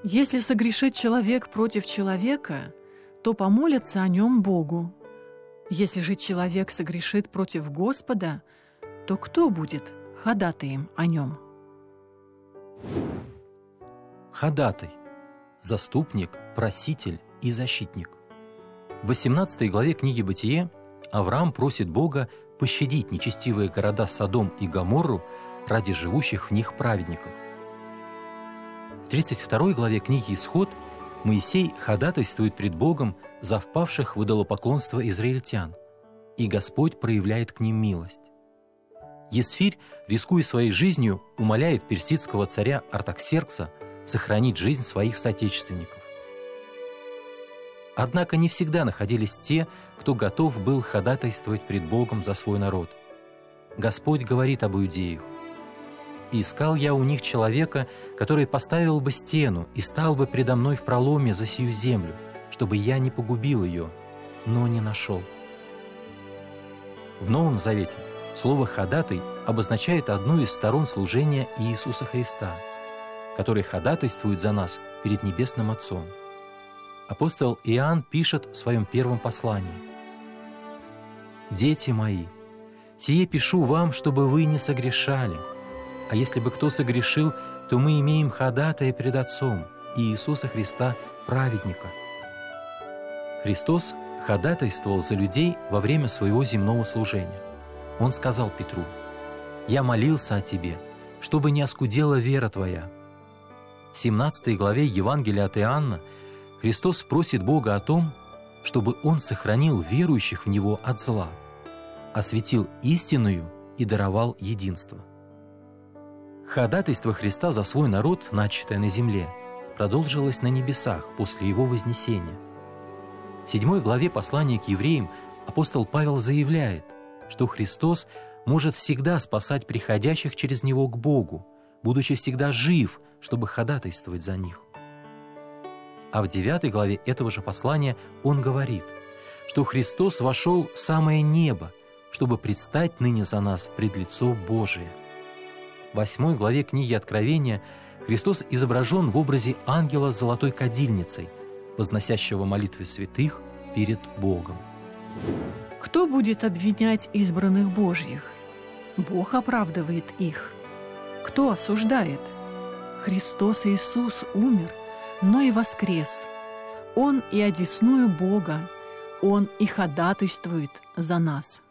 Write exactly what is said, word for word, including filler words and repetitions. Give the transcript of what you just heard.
Если согрешит человек против человека, то помолятся о нем Богу. Если же человек согрешит против Господа, то кто будет ходатаем о нем? Ходатай – заступник, проситель и защитник. В восемнадцатой главе книги «Бытие» Авраам просит Бога пощадить нечестивые города Содом и Гоморру ради живущих в них праведников. В тридцать второй главе книги «Исход» Моисей ходатайствует пред Богом за впавших в идолопоклонство израильтян, и Господь проявляет к ним милость. Есфирь, рискуя своей жизнью, умоляет персидского царя Артаксеркса сохранить жизнь своих соотечественников. Однако не всегда находились те, кто готов был ходатайствовать пред Богом за свой народ. Господь говорит об иудеях: «И искал я у них человека, который поставил бы стену и стал бы предо мной в проломе за сию землю, чтобы я не погубил ее, но не нашел». В Новом Завете слово «ходатай» обозначает одну из сторон служения Иисуса Христа, который ходатайствует за нас перед Небесным Отцом. Апостол Иоанн пишет в своем первом послании: «Дети мои, сие пишу вам, чтобы вы не согрешали. А если бы кто согрешил, то мы имеем ходатая пред Отцом, Иисуса Христа, праведника». Христос ходатайствовал за людей во время своего земного служения. Он сказал Петру: «Я молился о тебе, чтобы не оскудела вера твоя». В семнадцатой главе Евангелия от Иоанна Христос просит Бога о том, чтобы Он сохранил верующих в Него от зла, осветил истинную и даровал единство. Ходатайство Христа за свой народ, начатое на земле, продолжилось на небесах после Его вознесения. В седьмой главе послания к евреям апостол Павел заявляет, что Христос может всегда спасать приходящих через Него к Богу, будучи всегда жив, чтобы ходатайствовать за них. А в девятой главе этого же послания он говорит, что Христос вошел в самое небо, чтобы предстать ныне за нас пред лицо Божие. В восьмой главе книги Откровения Христос изображен в образе ангела с золотой кадильницей, возносящего молитвы святых перед Богом. Кто будет обвинять избранных Божьих? Бог оправдывает их. Кто осуждает? Христос Иисус умер, но и воскрес. Он и одесную Бога, Он и ходатайствует за нас.